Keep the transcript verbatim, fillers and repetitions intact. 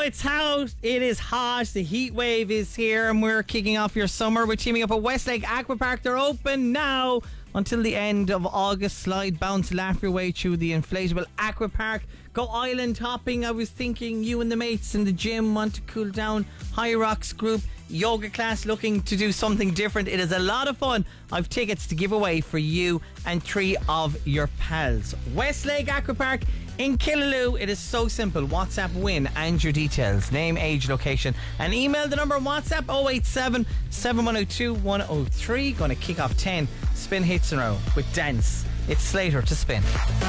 it's hot. It is hot. The heat wave is here, and we're kicking off your summer. We're teaming up at Westlake Aqua Park. They're open now until the end of August. Slide, bounce, laugh your way through the inflatable aqua park. Go island hopping. I was thinking you and the mates in the gym want to cool down. High Rocks group yoga class looking to do something different. It is a lot of fun. I've tickets to give away for you and three of your pals. Westlake Aqua Park in Killaloe. It is so simple. WhatsApp win and your details, name, age, location, and email the number WhatsApp oh eight seven, seven one oh two, one oh three. Going to kick off ten spin hits in a row with Dance. It's Slater to spin.